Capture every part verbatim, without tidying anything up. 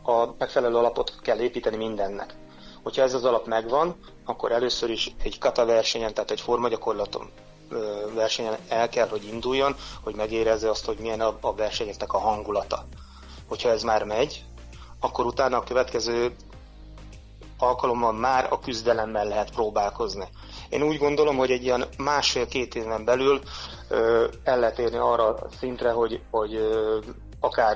a megfelelő alapot kell építeni mindennek. Hogyha ez az alap megvan, akkor először is egy kata versenyen, tehát egy formagyakorlaton versenyen el kell, hogy induljon, hogy megérezze azt, hogy milyen a, a versenyeknek a hangulata. Hogyha ez már megy, akkor utána a következő alkalommal már a küzdelemmel lehet próbálkozni. Én úgy gondolom, hogy egy ilyen másfél-két éven belül ö, el lehet érni arra a szintre, hogy, hogy ö, akár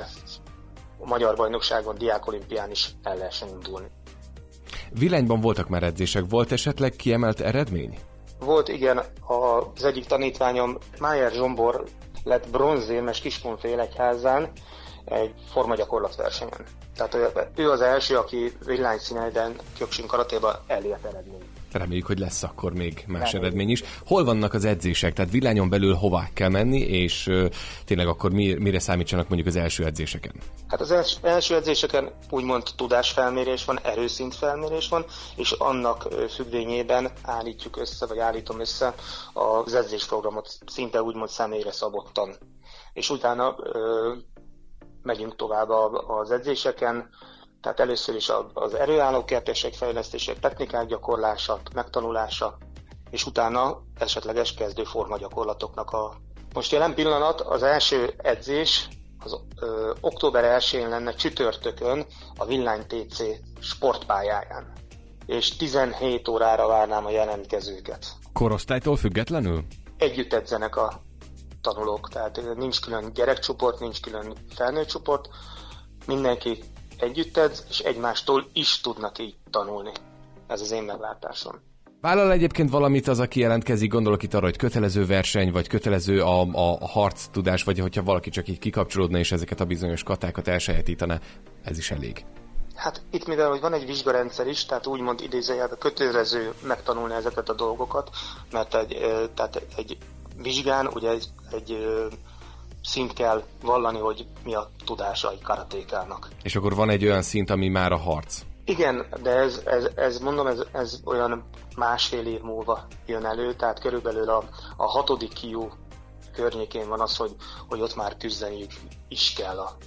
a Magyar Bajnokságon, Diákolimpián is el lehessen indulni. Villányban voltak már edzések, volt esetleg kiemelt eredmény? Volt, igen, az egyik tanítványom, Májer Zsombor lett bronzérmes Kiskunfélegyházán egy formagyakorlatversenyen. Tehát ő az első, aki villányszíneden Kyokushin karatéban elért eredmény. Reméljük, hogy lesz akkor még más Reméljük. eredmény is. Hol vannak az edzések? Tehát Villányon belül hová kell menni, és uh, tényleg akkor mi, mire számítsanak mondjuk az első edzéseken? Hát az els, első edzéseken úgymond tudásfelmérés van, erőszintfelmérés van, és annak függvényében állítjuk össze, vagy állítom össze az edzésprogramot szinte úgymond személyre szabottan. És utána ö, megyünk tovább az edzéseken, tehát először is az erőállóképesség fejlesztése, technikák gyakorlása, megtanulása, és utána esetleges kezdő formagyakorlatoknak a... Most jelen pillanat az első edzés az ö, október elsején lenne csütörtökön a Villány té cé sportpályáján, és tizenhét órára várnám a jelentkezőket. Korosztálytól függetlenül? Együtt edzenek a tanulók, tehát nincs külön gyerekcsoport, nincs külön felnőtt csoport, mindenki együtt edz, és egymástól is tudnak így tanulni. Ez az én meglátásom. Vállal egyébként valamit az, aki jelentkezik, gondolok itt arra, hogy kötelező verseny, vagy kötelező a, a, a harctudás, vagy hogyha valaki csak így kikapcsolódna, és ezeket a bizonyos katákat elsajátítaná, ez is elég. Hát itt mivel, hogy van egy vizsgarendszer is, tehát úgymond idézőjelben kötelező megtanulni ezeket a dolgokat, mert egy, tehát egy vizsgán ugye egy, egy szint kell vallani, hogy mi a tudása egy karatékának. És akkor van egy olyan szint, ami már a harc. Igen, de ez, ez, ez mondom, ez, ez olyan másfél év múlva jön elő, tehát körülbelül a, a hatodik kiú környékén van az, hogy, hogy ott már küzdeniük is kell a,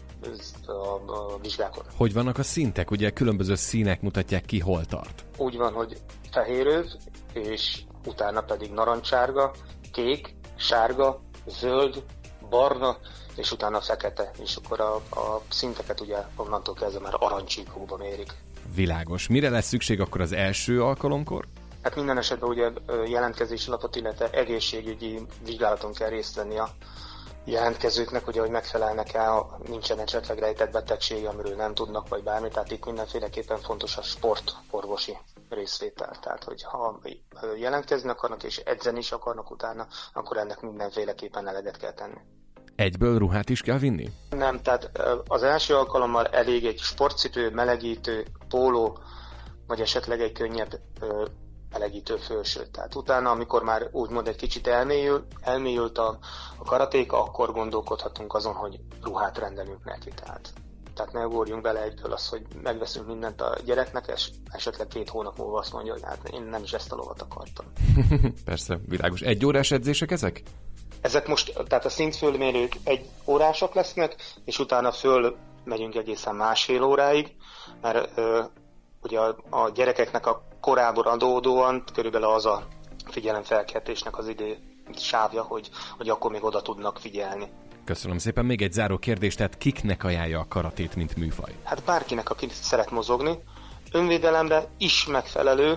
a, a vizsgákon. Hogy vannak a szintek? Ugye különböző színek mutatják ki, hol tart. Úgy van, hogy fehéröv, és utána pedig narancsárga, kék, sárga, zöld, barna, és utána fekete, és akkor a, a szinteket ugye onnantól kezdve már aranycsíkokba mérik. Világos. Mire lesz szükség akkor az első alkalomkor? Hát minden esetben ugye jelentkezési lapot, illetve egészségügyi vizsgálaton kell részt venni a jelentkezőknek, ugye, hogy megfelelnek-e, nincsen esetleg rejtett betegség, amiről nem tudnak, vagy bármi, tehát itt mindenféleképpen fontos a sportorvosi részvétel. Tehát, hogy ha jelentkezni akarnak és edzeni is akarnak utána, akkor ennek mindenféleképpen eleget kell tenni. Egyből ruhát is kell vinni? Nem, tehát az első alkalommal elég egy sportcipő, melegítő, póló, vagy esetleg egy könnyebb melegítő fölső. Tehát utána, amikor már úgymond egy kicsit elmélyül, elmélyült a, a karatéka, akkor gondolkodhatunk azon, hogy ruhát rendelünk neki. Tehát, tehát ne ugorjunk bele egyből az, hogy megveszünk mindent a gyereknek, és esetleg két hónap múlva azt mondja, hogy hát én nem is ezt a lovat akartam. Persze, világos. Egy órás edzések ezek? Ezek most, tehát a szintfölmérők egy órásak lesznek, és utána föl megyünk egészen másfél óráig, mert ö, ugye a, a gyerekeknek a korából adódóan körülbelül az a figyelemfelkeltésnek az idő sávja, hogy, hogy akkor még oda tudnak figyelni. Köszönöm szépen. Még egy záró kérdés, tehát kiknek ajánlja a karatét, mint műfaj? Hát bárkinek, aki szeret mozogni. Önvédelemre is megfelelő,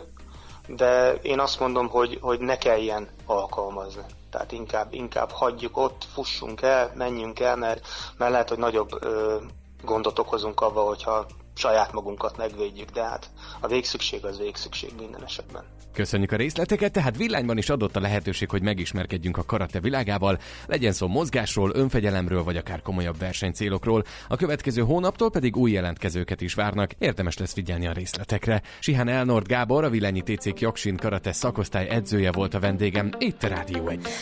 de én azt mondom, hogy, hogy ne kelljen alkalmazni. Tehát inkább, inkább hagyjuk ott, fussunk el, menjünk el, mert, mert lehet, hogy nagyobb ö, gondot okozunk avval, hogyha saját magunkat megvédjük, de hát a végszükség az végszükség minden esetben. Köszönjük a részleteket, tehát Villányban is adott a lehetőség, hogy megismerkedjünk a karate világával, legyen szó mozgásról, önfegyelemről, vagy akár komolyabb versenycélokról. A következő hónaptól pedig új jelentkezőket is várnak, érdemes lesz figyelni a részletekre. Sihán Elnord Gábor, a Villányi té cé Kyokushin karate szakosztály edzője volt a vendégem, itt a Rádió egyen.